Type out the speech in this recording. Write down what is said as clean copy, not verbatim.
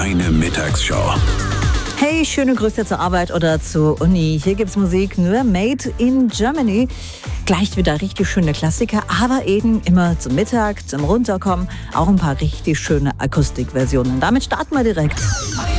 Eine Mittagsshow. Hey, schöne Grüße zur Arbeit oder zur Uni. Hier gibt's Musik nur made in Germany. Gleich wieder richtig schöne Klassiker, aber eben immer zum Mittag, zum Runterkommen. Auch ein paar richtig schöne Akustikversionen. Damit starten wir direkt.